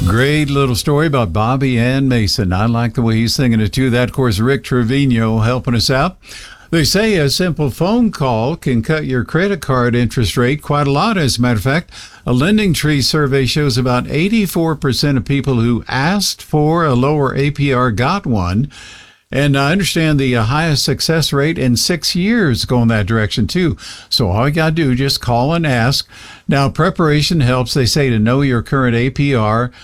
Great little story about Bobby and Mason. I like the way he's singing it too. That, of course, Rick Trevino helping us out. They say a simple phone call can cut your credit card interest rate quite a lot. As a matter of fact, a LendingTree survey shows about 84% of people who asked for a lower APR got one. And I understand the highest success rate in 6 years going that direction, too. So all you got to do, just call and ask. Now, preparation helps, they say, to know your current APR.